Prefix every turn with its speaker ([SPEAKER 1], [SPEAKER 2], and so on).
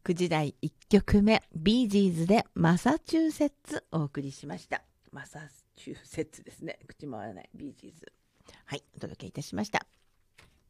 [SPEAKER 1] 9時台1曲目、ビージーズでマサチューセッツお送りしました。マサチューセッツですね。口回らないビージーズ。はい、お届けいたしました。